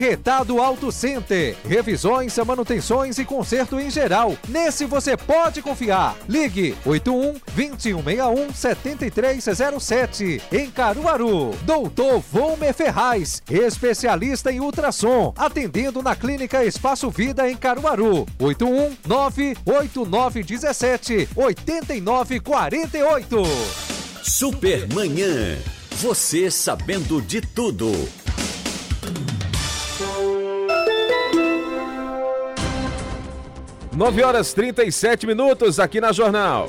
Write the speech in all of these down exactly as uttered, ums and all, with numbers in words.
Retado Auto Center, revisões, manutenções e conserto em geral. Nesse você pode confiar. Ligue oito um, dois um seis um, sete três zero sete. Em Caruaru, doutor Volmer Ferraz, especialista em ultrassom, atendendo na Clínica Espaço Vida em Caruaru. oito um nove oito nove um sete oito nove quatro oito. Supermanhã, você sabendo de tudo. nove horas e trinta e sete minutos aqui na Jornal.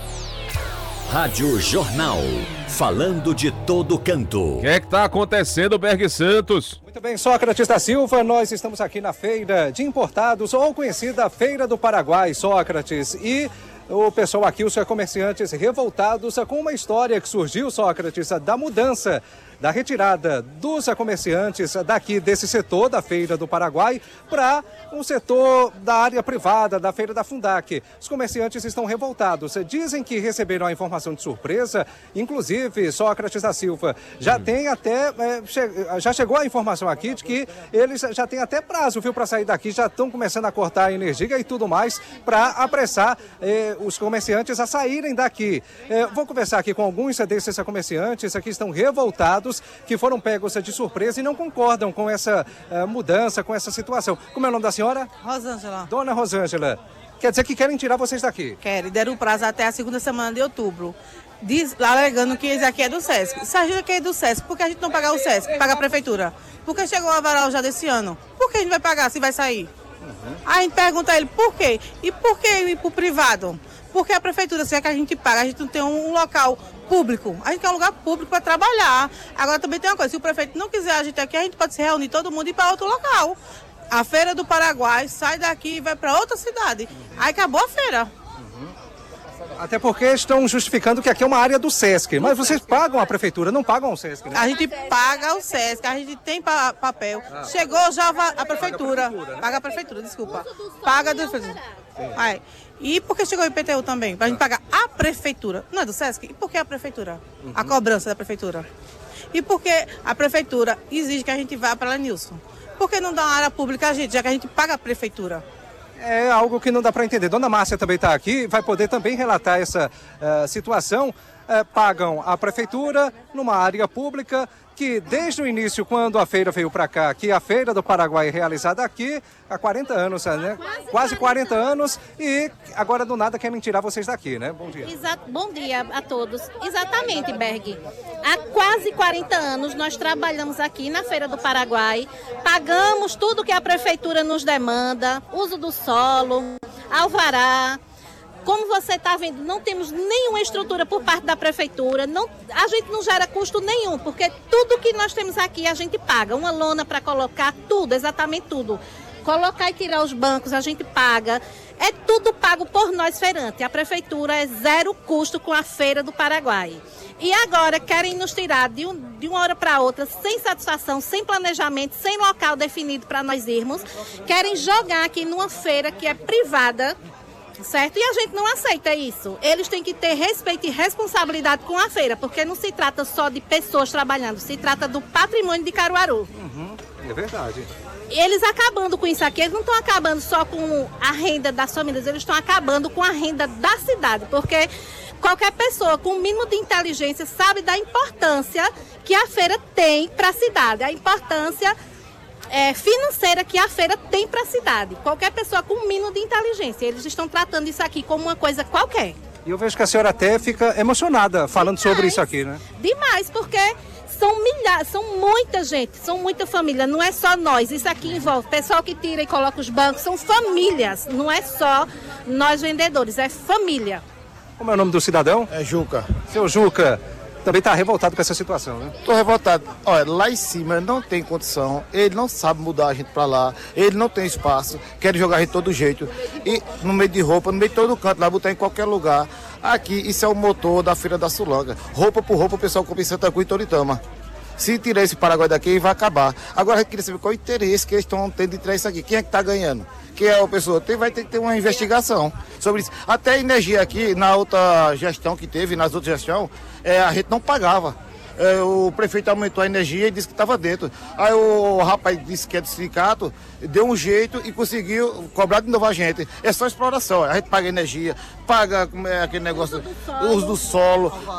Rádio Jornal, falando de todo canto. O que é que tá acontecendo, Berg Santos? Muito bem, Sócrates da Silva, nós estamos aqui na Feira de Importados, ou conhecida Feira do Paraguai, Sócrates, e o pessoal aqui, os comerciantes revoltados com uma história que surgiu, Sócrates, da mudança, da retirada dos comerciantes daqui desse setor da Feira do Paraguai para um setor da área privada, da Feira da Fundac. Os comerciantes estão revoltados, dizem que receberam a informação de surpresa, inclusive, Sócrates da Silva, já hum. tem até, é, che já chegou a informação aqui de que eles já têm até prazo, viu, para sair daqui, já estão começando a cortar a energia e tudo mais para apressar eh, os comerciantes a saírem daqui. Eh, vou conversar aqui com alguns desses comerciantes que estão revoltados, que foram pegos de surpresa e não concordam com essa uh, mudança, com essa situação. Como é o nome da senhora? Rosângela. Dona Rosângela. Quer dizer que querem tirar vocês daqui? Querem, deram prazo até a segunda semana de outubro. Diz, alegando que isso aqui é do SESC. Se a gente aqui é do SESC, por que a gente não pagar o SESC? Paga a prefeitura. Porque chegou o avaral já desse ano. Por que a gente vai pagar se vai sair? Uhum. Aí a gente pergunta a ele por quê? E por que ir para o privado? Porque a prefeitura, se é que a gente paga, a gente não tem um local público. A gente quer um lugar público para trabalhar. Agora também tem uma coisa, se o prefeito não quiser a gente aqui, a gente pode se reunir todo mundo e ir para outro local. A Feira do Paraguai sai daqui e vai para outra cidade. Aí acabou a feira. Até porque estão justificando que aqui é uma área do SESC. Mas vocês pagam a prefeitura, não pagam o SESC, né? A gente paga o SESC, a gente tem pa papel. Ah. Chegou já a prefeitura. Paga a prefeitura, né? Paga a prefeitura, desculpa. Paga a prefeitura. Aí. E por que chegou o I P T U também? Para a gente pagar a prefeitura. Não é do SESC? E por que a prefeitura? Uhum. A cobrança da prefeitura. E por que a prefeitura exige que a gente vá para a Lenilson? Por que não dá uma área pública a gente, já que a gente paga a prefeitura? É algo que não dá para entender. Dona Márcia também está aqui, vai poder também relatar essa uh, situação. Uh, pagam a prefeitura numa área pública que desde o início, quando a feira veio para cá, que a Feira do Paraguai é realizada aqui há quarenta anos, né? Quase quarenta anos, e agora do nada querem tirar vocês daqui, né? Bom dia. Exato. Bom dia a todos. Exatamente, Berg. Há quase quarenta anos nós trabalhamos aqui na Feira do Paraguai, pagamos tudo que a prefeitura nos demanda, uso do solo, alvará. Como você está vendo, não temos nenhuma estrutura por parte da prefeitura, não, a gente não gera custo nenhum, porque tudo que nós temos aqui a gente paga, uma lona para colocar, tudo, exatamente tudo. Colocar e tirar os bancos a gente paga, é tudo pago por nós feirantes, a prefeitura é zero custo com a Feira do Paraguai. E agora querem nos tirar de, um, de uma hora para outra, sem satisfação, sem planejamento, sem local definido para nós irmos, querem jogar aqui numa feira que é privada, certo? E a gente não aceita isso. Eles têm que ter respeito e responsabilidade com a feira, porque não se trata só de pessoas trabalhando, se trata do patrimônio de Caruaru. Uhum, é verdade. Eles acabando com isso aqui, eles não estão acabando só com a renda das famílias, eles estão acabando com a renda da cidade, porque qualquer pessoa com o mínimo de inteligência sabe da importância que a feira tem para a cidade, a importância É, financeira que a feira tem para a cidade. Qualquer pessoa com um mínimo de inteligência, eles estão tratando isso aqui como uma coisa qualquer. E eu vejo que a senhora até fica emocionada falando demais, sobre isso aqui, né? Demais, porque são milhares, são muita gente, são muita família, não é só nós. Isso aqui envolve pessoal que tira e coloca os bancos, são famílias, não é só nós vendedores, é família. Como é o nome do cidadão? É Juca. Seu Juca também está revoltado com essa situação, né? Estou revoltado. Olha, lá em cima não tem condição, ele não sabe mudar a gente para lá, ele não tem espaço, quer jogar a gente de todo jeito. E no meio de roupa, no meio de todo canto, lá botar em qualquer lugar. Aqui, isso é o motor da Feira da Sulanga. Roupa por roupa, o pessoal compra em Santa Cruz e Toritama. Se tirar esse Paraguai daqui, vai acabar. Agora a gente queria saber qual é o interesse que eles estão tendo de tirar isso aqui. Quem é que está ganhando? Quem é a pessoa? Tem, vai ter que ter uma investigação sobre isso. Até a energia aqui, na outra gestão que teve, nas outras gestões, é, a gente não pagava. é, o prefeito aumentou a energia e disse que estava dentro. Aí o, o rapaz disse que é do sindicato, deu um jeito e conseguiu cobrar de novo a gente. É só exploração, a gente paga energia, paga como é, aquele negócio, uso do solo. uso do solo.